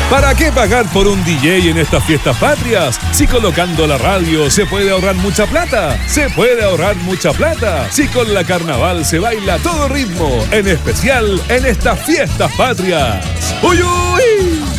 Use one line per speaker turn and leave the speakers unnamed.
¿Para qué pagar por un DJ en estas fiestas patrias? Si colocando la radio se puede ahorrar mucha plata. Se puede ahorrar mucha plata. Si con la Carnaval se baila a todo ritmo, en especial en estas fiestas patrias. ¡Uy, uy!